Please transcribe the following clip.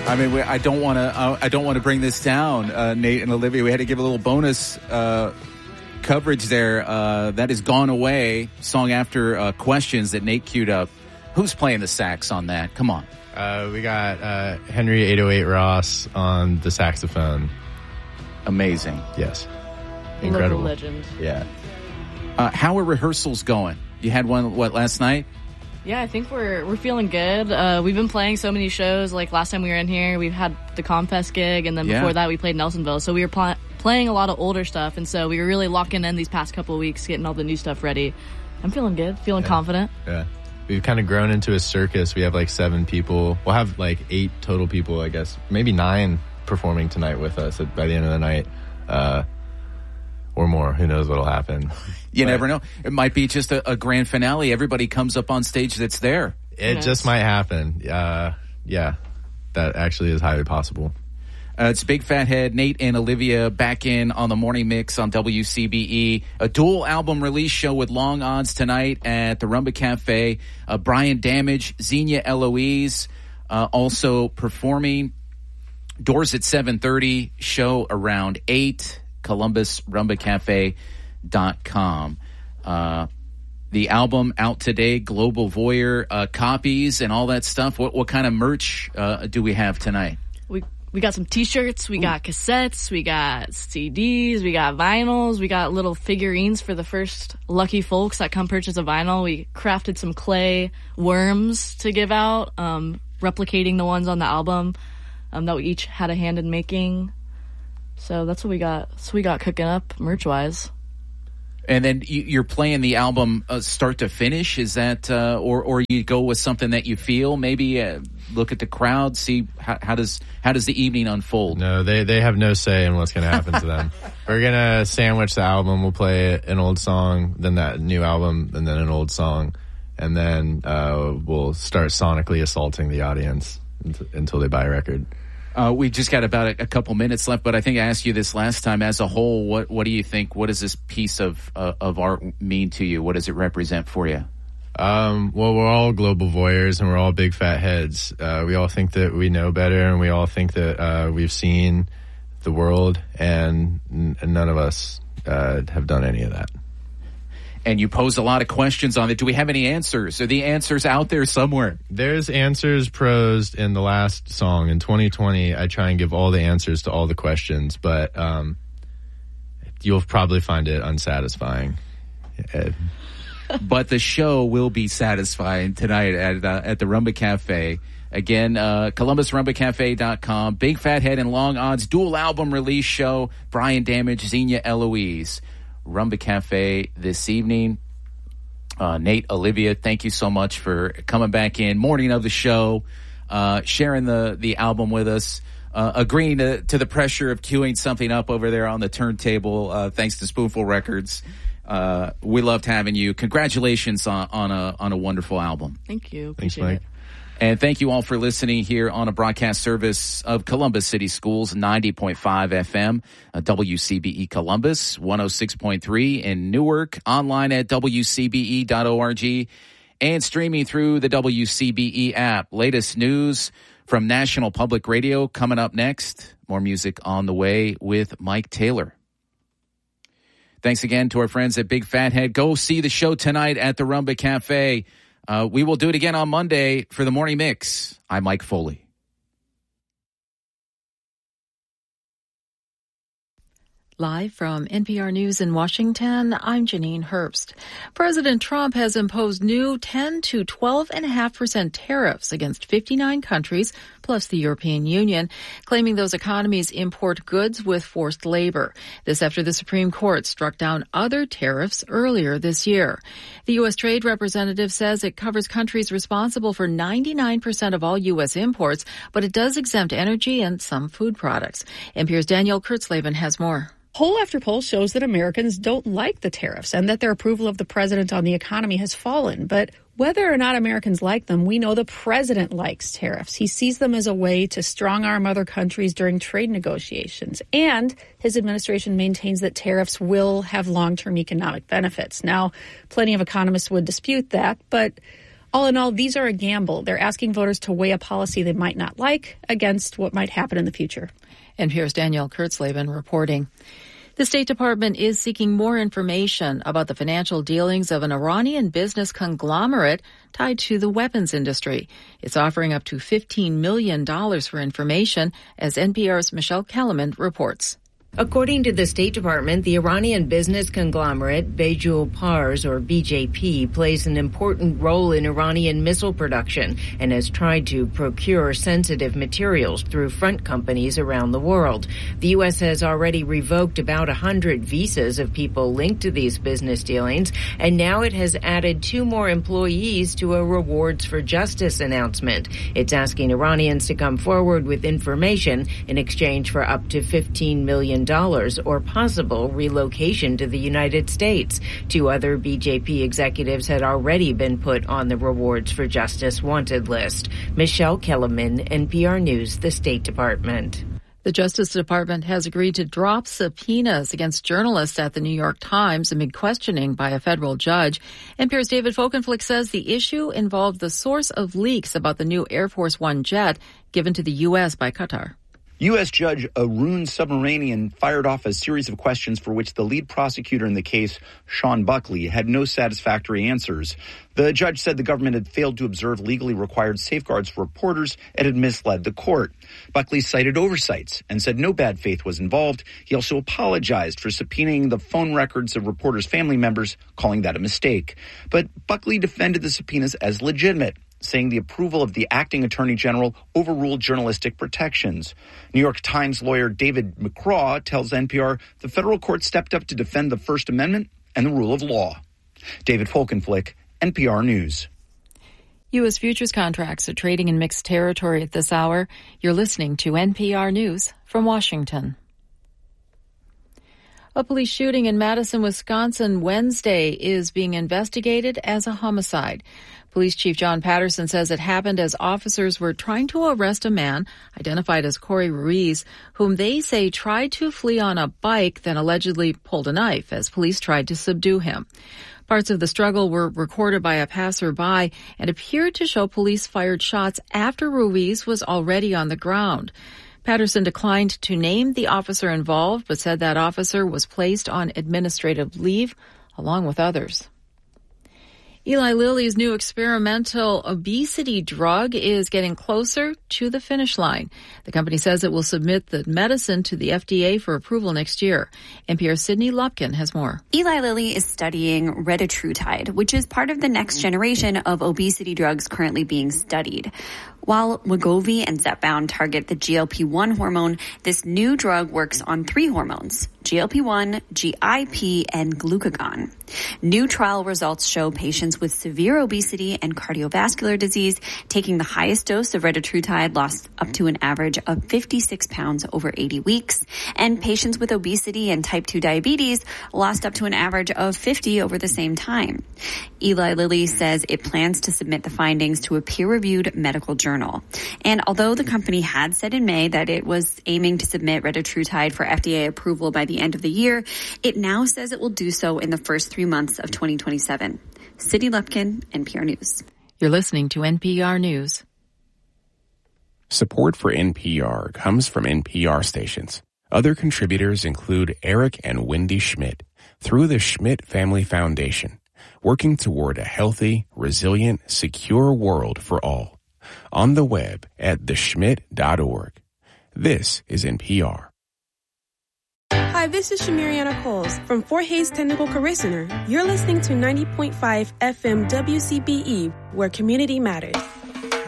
I mean, I don't want to bring this down, Nate and Olivia. We had to give a little bonus coverage there. That is Gone Away, song after questions that Nate queued up. Who's playing the sax on that? Come on. We got Henry 808 Ross on the saxophone. Amazing. Yes. Incredible. Local legend. Yeah. How are rehearsals going? You had one, last night? Yeah, I think we're feeling good. We've been playing so many shows. Like last time we were in here, we've had the Comfest gig, and then before that we played Nelsonville. So we were playing a lot of older stuff, and so we were really locking in these past couple of weeks, getting all the new stuff ready. I'm feeling good, feeling confident. Yeah. We've kind of grown into a circus. We have like 7 people. We'll have like 8 total people, I guess. Maybe 9 performing tonight with us by the end of the night. Or more. Who knows what'll happen. You never know. It might be just a grand finale. Everybody comes up on stage that's there. It just might happen. Yeah, that actually is highly possible. It's Big Fat Head, Nate and Olivia back in on the Morning Mix on WCBE. A dual album release show with Long Odds tonight at the Rumba Cafe. Brian Damage, Xenia Eloise also performing. Doors at 7:30, show around 8. ColumbusRumbaCafe.com. The album out today, Global Voyeur, copies and all that stuff. What kind of merch do we have tonight? We got some T-shirts, we got cassettes, we got CDs, we got vinyls, we got little figurines for the first lucky folks that come purchase a vinyl. We crafted some clay worms to give out, replicating the ones on the album that we each had a hand in making. So that's what we got. So we got cooking up merch-wise. And then you're playing the album start to finish. Is that or you go with something that you feel? Maybe look at the crowd, see how does the evening unfold? No, they have no say in what's going to happen to them. We're gonna sandwich the album. We'll play an old song, then that new album, and then an old song, and then we'll start sonically assaulting the audience until they buy a record. We just got about a couple minutes left, but I think I asked you this last time. As a whole, what do you think? What does this piece of art mean to you? What does it represent for you? Well, we're all global voyeurs, and we're all big fat heads. We all think that we know better, and we all think that we've seen the world, and none of us have done any of that. And you posed a lot of questions on it. Do we have any answers? Are the answers out there somewhere? There's answers prosed in the last song. In 2020, I try and give all the answers to all the questions, but you'll probably find it unsatisfying. But the show will be satisfying tonight at the Rumba Cafe. Again, ColumbusRumbaCafe.com. Big Fat Head and Long Odds dual album release show. Brian Damage, Xenia Eloise. Rumba Cafe this evening. Nate, Olivia, thank you so much for coming back in. Morning of the show, sharing the album with us, agreeing to the pressure of queuing something up over there on the turntable, thanks to Spoonful Records. We loved having you. Congratulations on a wonderful album. Thank you. Thanks, Mike. And thank you all for listening here on a broadcast service of Columbus City Schools, 90.5 FM, WCBE Columbus, 106.3 in Newark, online at WCBE.org, and streaming through the WCBE app. Latest news from National Public Radio coming up next. More music on the way with Mike Taylor. Thanks again to our friends at Big Fat Head. Go see the show tonight at the Rumba Cafe. We will do it again on Monday for the Morning Mix. I'm Mike Foley. Live from NPR News in Washington, I'm Janine Herbst. President Trump has imposed new 10 to 12.5% tariffs against 59 countries, plus the European Union, claiming those economies import goods with forced labor. This after the Supreme Court struck down other tariffs earlier this year. The U.S. Trade Representative says it covers countries responsible for 99% of all U.S. imports, but it does exempt energy and some food products. NPR's Danielle Kurtzleben has more. Poll after poll shows that Americans don't like the tariffs and that their approval of the president on the economy has fallen. But whether or not Americans like them, we know the president likes tariffs. He sees them as a way to strong-arm other countries during trade negotiations. And his administration maintains that tariffs will have long-term economic benefits. Now, plenty of economists would dispute that, but All in all, these are a gamble. They're asking voters to weigh a policy they might not like against what might happen in the future. NPR's Danielle Kurtzleben reporting. The State Department is seeking more information about the financial dealings of an Iranian business conglomerate tied to the weapons industry. It's offering up to $15 million for information, as NPR's Michelle Kellerman reports. According to the State Department, the Iranian business conglomerate Bejul Pars, or BJP, plays an important role in Iranian missile production and has tried to procure sensitive materials through front companies around the world. The U.S. has already revoked about 100 visas of people linked to these business dealings, and now it has added 2 more employees to a Rewards for Justice announcement. It's asking Iranians to come forward with information in exchange for up to $15 million or possible relocation to the United States. 2 other BJP executives had already been put on the Rewards for Justice wanted list. Michelle Kellerman, NPR News, the State Department. The Justice Department has agreed to drop subpoenas against journalists at the New York Times amid questioning by a federal judge. NPR's David Folkenflik says the issue involved the source of leaks about the new Air Force One jet given to the U.S. by Qatar. U.S. Judge Arun Subramanian fired off a series of questions for which the lead prosecutor in the case, Sean Buckley, had no satisfactory answers. The judge said the government had failed to observe legally required safeguards for reporters and had misled the court. Buckley cited oversights and said no bad faith was involved. He also apologized for subpoenaing the phone records of reporters' family members, calling that a mistake. But Buckley defended the subpoenas as legitimate, saying the approval of the acting attorney general overruled journalistic protections. New York Times lawyer David McCraw tells NPR the federal court stepped up to defend the First Amendment and the rule of law. David Folkenflik, NPR News. U.S. futures contracts are trading in mixed territory at this hour. You're listening to NPR News from Washington. A police shooting in Madison, Wisconsin Wednesday is being investigated as a homicide. Police Chief John Patterson says it happened as officers were trying to arrest a man identified as Corey Ruiz, whom they say tried to flee on a bike, then allegedly pulled a knife as police tried to subdue him. Parts of the struggle were recorded by a passerby and appeared to show police fired shots after Ruiz was already on the ground. Patterson declined to name the officer involved, but said that officer was placed on administrative leave along with others. Eli Lilly's new experimental obesity drug is getting closer to the finish line. The company says it will submit the medicine to the FDA for approval next year. NPR's Sydney Lupkin has more. Eli Lilly is studying retatrutide, which is part of the next generation of obesity drugs currently being studied. While Wegovy and Zepbound target the GLP-1 hormone, this new drug works on 3 hormones: GLP-1, GIP, and glucagon. New trial results show patients with severe obesity and cardiovascular disease taking the highest dose of retatrutide lost up to an average of 56 pounds over 80 weeks, and patients with obesity and type 2 diabetes lost up to an average of 50 over the same time. Eli Lilly says it plans to submit the findings to a peer-reviewed medical journal. And although the company had said in May that it was aiming to submit retatrutide for FDA approval by the end of the year, it now says it will do so in the first 3 months of 2027. Sydney Lupkin, NPR News. You're listening to NPR News. Support for NPR comes from NPR stations. Other contributors include Eric and Wendy Schmidt through the Schmidt Family Foundation, working toward a healthy, resilient, secure world for all. On the web at theschmidt.org. This is NPR. Hi, this is Shamiriana Coles from Fort Hays Technical Career Center. You're listening to 90.5 FM WCBE, where community matters.